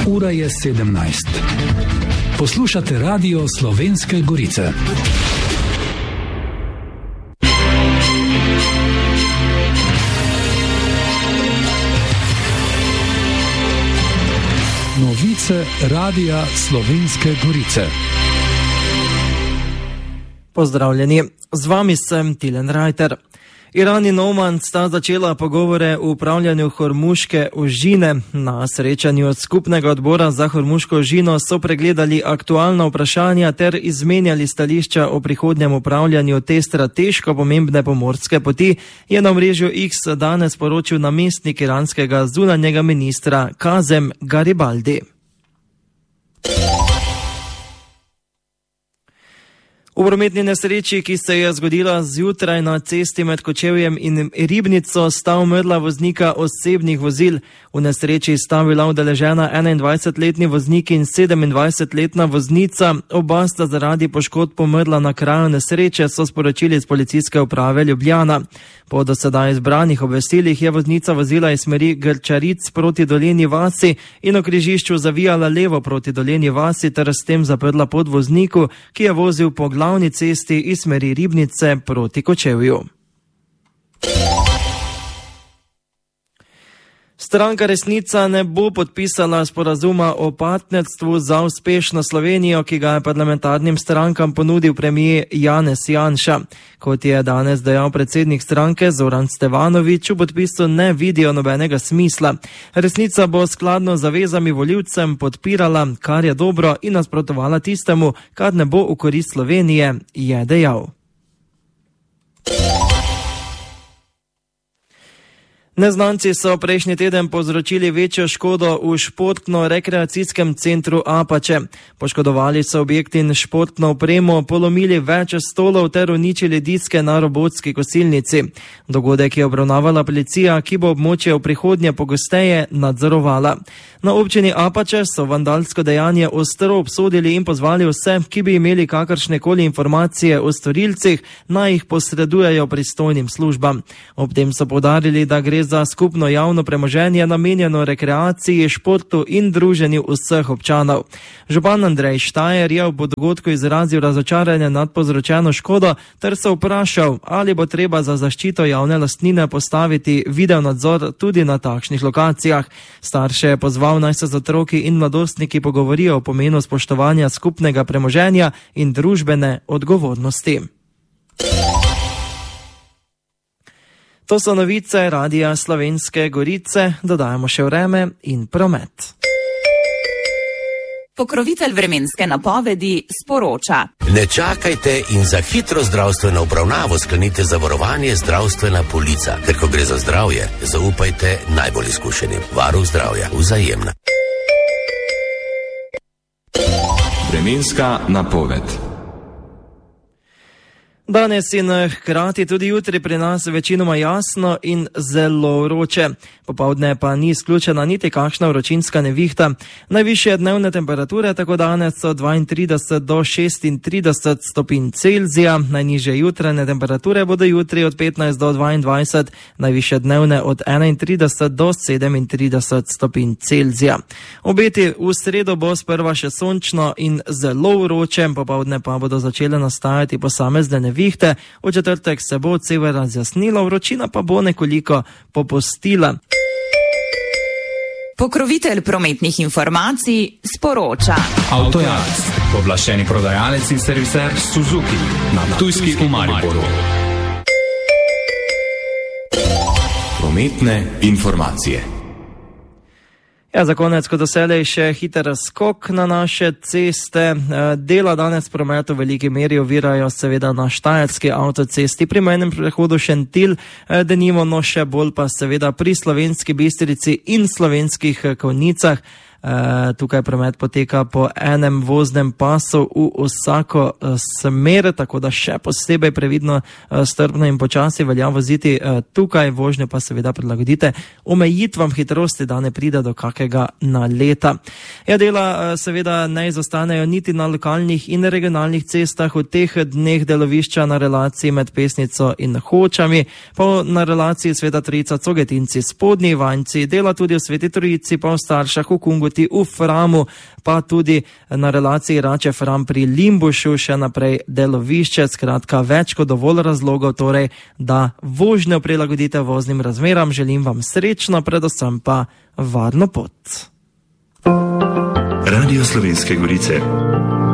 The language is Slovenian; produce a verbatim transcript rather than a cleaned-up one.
Ura je sedemnajst. Poslušate Radio Slovenske Gorice. Novice Radia Slovenske Gorice. Pozdravljeni, z vami sem Tilen Rajter. Iran in Oman sta začela pogovore o upravljanju Hormuške ožine. Na srečanju skupnega odbora za Hormuško ožino so pregledali aktualna vprašanja ter izmenjali stališča o prihodnjem upravljanju te strateško pomembne pomorske poti, je na omrežju X danes poročil namestnik iranskega zunanjega ministra Kazem Garibaldi. V prometni nesreči, ki se je zgodila zjutraj na cesti med Kočevjem in Ribnico, sta umrla voznika osebnih vozil. V nesreči sta bila udeležena enaindvajsetletni voznik in sedemindvajsetletna voznica. Oba sta zaradi poškodb pomrla na kraju nesreče, so sporočili iz policijske uprave Ljubljana. Po dosedaj izbranih obvestilih je voznica vozila iz smeri Grčaric proti Dolenji vasi in v križišču zavijala levo proti Dolenji vasi ter s tem zaprla pot vozniku, ki je vozil po glavni cesti iz smeri Ribnice proti Kočevju. Stranka Resnica ne bo podpisala sporazuma o partnerstvu za uspešno Slovenijo, ki ga je parlamentarnim strankam ponudil premier Janez Janša. Kot je danes dejal predsednik stranke Zoran Stevanović, v podpisu ne vidijo nobenega smisla. Resnica bo skladno z zavezami volivcem podpirala, kar je dobro, in nasprotovala tistemu, kar ne bo v korist Slovenije, je dejal. Neznanci so prejšnji teden povzročili večjo škodo v športno-rekreacijskem centru Apače. Poškodovali so objekt in športno opremo, polomili več stolov ter uničili diske na robotski kosilnici. Dogodek je obravnavala policija, ki bo območje v prihodnje pogosteje nadzorovala. Na občini Apače so vandalsko dejanje ostro obsodili in pozvali vse, ki bi imeli kakršnekoli informacije o storilcih, naj jih posredujejo pristojnim službam. Ob tem so poudarili, da gre za skupno javno premoženje namenjeno rekreaciji, športu in druženju vseh občanov. Župan Andrej Štajer je ob dogodku izrazil razočaranje nad povzročeno škodo ter se vprašal, ali bo treba za zaščito javne lastnine postaviti videonadzor tudi na takšnih lokacijah. Starše je pozval, naj se z otroki in mladostniki pogovorijo o pomenu spoštovanja skupnega premoženja in družbene odgovornosti. To so novice Radia Slovenske Gorice, dodajamo še vreme in promet. Pokrovitelj vremenske napovedi sporoča. Ne čakajte in za hitro zdravstveno obravnavo sklenite zavarovanje zdravstvena polica, ker ko gre za zdravje, zaupajte najbolj izkušenim. Varuh zdravja, Vzajemna. Vremenska napoved. Danes in hkrati tudi jutri pri nas večinoma jasno in zelo vroče. Popoldne pa ni izključena niti kakšna vročinska nevihta. Najvišje dnevne temperature tako danes so dvaintrideset do šestintrideset stopinj Celzija, najnižje jutranje temperature bodo jutri od petnajst do dvaindvajset, najvišje dnevne od enaintrideset do sedemintrideset stopinj Celzija. Obeti v sredo bo sprva še sončno in zelo vroče, popoldne pa bodo začele nastajati posamezne nevihte. Vihte. V četrtek se bo od severa razjasnilo, vročina pa bo nekoliko popustila. Pokrovitelj prometnih informacij sporoča. Avtojarc, pooblaščeni prodajalec in serviser Suzuki na Ptujski v Mariboru. Prometne informacije. Ja, za konec, kot doselej, še hiter skok na naše ceste. Dela danes v prometu v veliki meri ovirajo seveda na štajerski avtocesti pri mejnem prehodu Šentilj, denimo, no še bolj pa seveda pri Slovenski Bistrici in Slovenskih Konjicah. Uh, tukaj promet poteka po enem voznem pasu v vsako uh, smer, tako da še posebej previdno, uh, strpno in počasi velja voziti uh, tukaj, vožnjo pa seveda prilagodite omejitvam hitrosti, da ne pride do kakega naleta. Ja, dela uh, seveda ne izostanejo niti na lokalnih in regionalnih cestah, v teh dneh delovišča na relaciji med Pesnico in Hočami, pa na relaciji Sveta Trojica Cogetinci, Spodnji Ivanjci, dela tudi v Sveti Trojici, pa v Staršah, v Kungu poti v Framu, pa tudi na relaciji Rače-Fram pri Limbušu še naprej delovišče. Skratka, več kot dovolj razlogov, torej, da vožnjo prilagodite voznim razmeram. Želim vam srečno, predvsem pa varno pot. Radio Slovenske Gorice.